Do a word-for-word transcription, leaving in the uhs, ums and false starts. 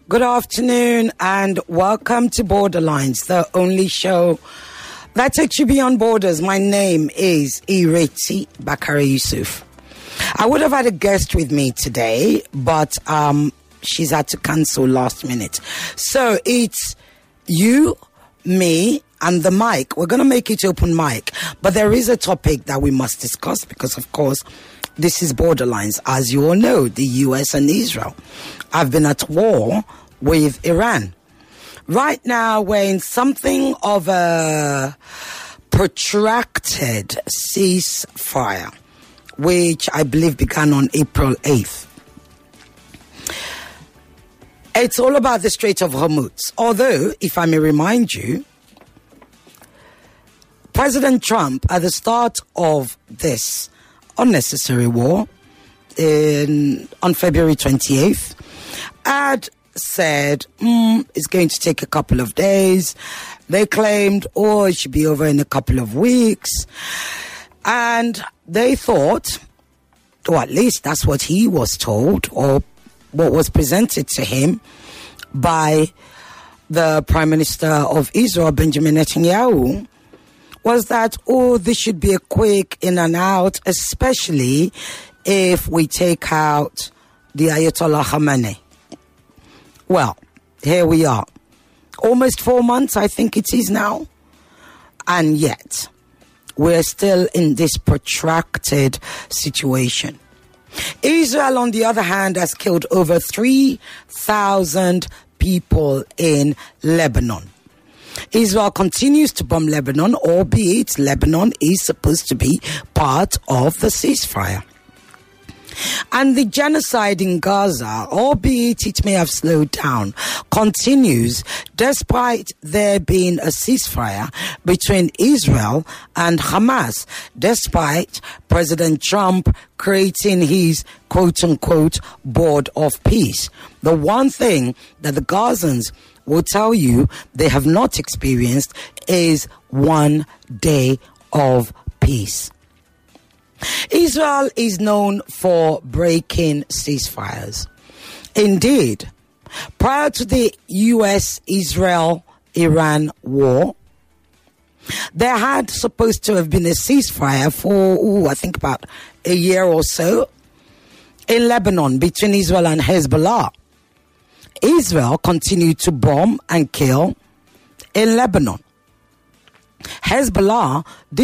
Good afternoon and welcome to Borderlines, the only show that takes you beyond borders. My name is Ireti Bakare Yusuf. I would have had a guest with me today, but um, she's had to cancel last minute. So it's you, me, and the mic. We're going to make it open mic, but there is a topic that we must discuss because, of course, this is Borderlines. As you all know, the U S and Israel have been at war with Iran. Right now, we're in something of a protracted ceasefire, which I believe began on April eighth. It's all about the Strait of Hormuz. Although, if I may remind you, President Trump, at the start of this unnecessary war in, on February twenty-eighth, had said mm, it's going to take a couple of days. They claimed, oh, it should be over in a couple of weeks. And they thought, or at least that's what he was told, or what was presented to him by the Prime Minister of Israel, Benjamin Netanyahu, was that, oh, this should be a quick in and out, especially if we take out the Ayatollah Khamenei. Well, here we are. Almost four months, I think it is now. And yet, we're still in this protracted situation. Israel, on the other hand, has killed over three thousand people in Lebanon. Israel continues to bomb Lebanon, albeit Lebanon is supposed to be part of the ceasefire. And the genocide in Gaza, albeit it may have slowed down, continues despite there being a ceasefire between Israel and Hamas, despite President Trump creating his quote-unquote board of peace. The one thing that the Gazans will tell you they have not experienced is one day of peace. Israel is known for breaking ceasefires. Indeed, prior to the U S Israel Iran war, there had supposed to have been a ceasefire for, ooh, I think about a year or so in Lebanon between Israel and Hezbollah. Israel continued to bomb and kill in Lebanon. Hezbollah